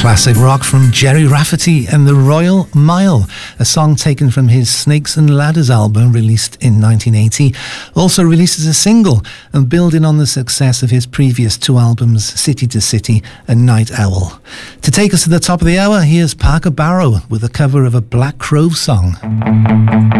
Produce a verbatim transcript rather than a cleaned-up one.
Classic rock from Gerry Rafferty and the Royal Mile, a song taken from his Snakes and Ladders album released in nineteen eighty, also released as a single and building on the success of his previous two albums, City to City and Night Owl. To take us to the top of the hour, here's Parker Barrow with a cover of a Black Crowes song.